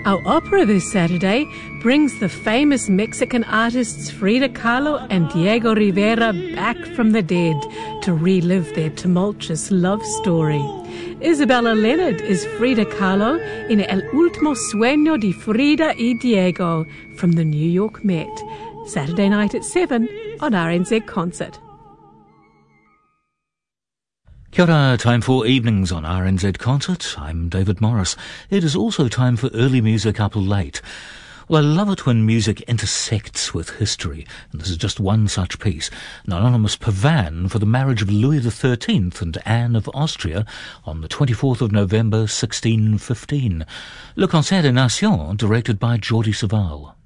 Our opera this Saturday brings the famous Mexican artists Frida Kahlo and Diego Rivera back from the dead to relive their tumultuous love story. Isabella Leonard is Frida Kahlo in El Último Sueño de Frida y Diego from the New York Met. Saturday night at 7 on RNZ Concert. Kia ora, time for evenings on RNZ Concert. I'm David Morris. It is also time for early music up late. Well, I love it when music intersects with history, and this is just one such piece. An anonymous pavan for the marriage of Louis XIII and Anne of Austria on the 24th of November 1615. Le Concert des Nations, directed by Jordi Savall.